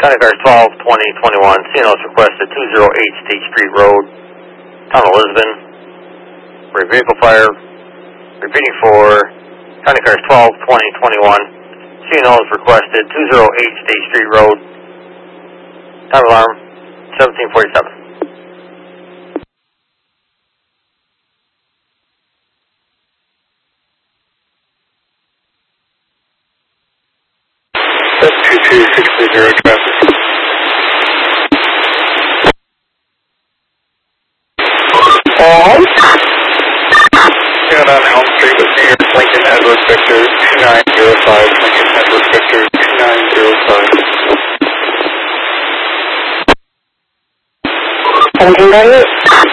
County Cars 12, 20, 21. CNO's requested 208 State Street Road, Town of Lisbon. For a vehicle fire. Repeating for County Cars 12, 20, 21. CNO's requested 208 State Street Road. Time alarm 1747. That's 22630 traffic. Down on Elm Street with New York, Lincoln Edward Victor 2905, Lincoln Edward Victor 2905. 1738.